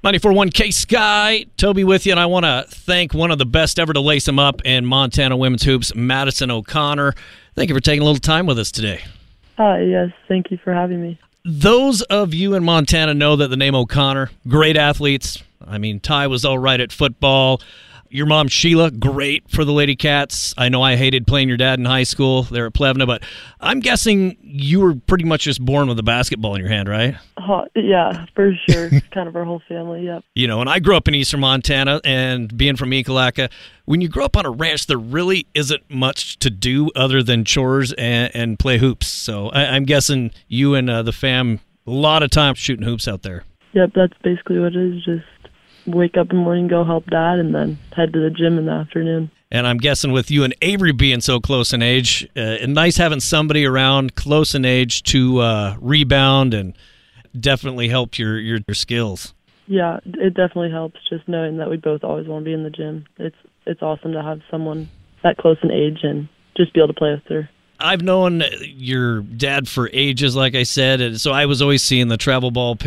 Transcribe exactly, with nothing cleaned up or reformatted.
ninety-four point one K-Sky, Toby with you, and I want to thank one of the best ever to lace him up in Montana women's hoops, Madison O'Connor. Thank you for taking a little time with us today. Hi, yes, thank you for having me. Those of you in Montana know that the name O'Connor, great athletes. I mean, Ty was all right at football. Your mom, Sheila, great for the Lady Cats. I know I hated playing your dad in high school there at Plevna, but I'm guessing you were pretty much just born with a basketball in your hand, right? Uh, yeah, for sure. Kind of our whole family, yep. You know, and I grew up in eastern Montana, and being from Ekalaka, when you grow up on a ranch, there really isn't much to do other than chores and, and play hoops. So I, I'm guessing you and uh, the fam, a lot of time shooting hoops out there. Yep, that's basically what it is, just wake up in the morning, go help Dad, and then head to the gym in the afternoon. And I'm guessing with you and Avery being so close in age, uh, nice having somebody around close in age to uh, rebound and definitely help your, your, your skills. Yeah, it definitely helps just knowing that we both always want to be in the gym. It's it's awesome to have someone that close in age and just be able to play with her. I've known your dad for ages, like I said, and so I was always seeing the travel ball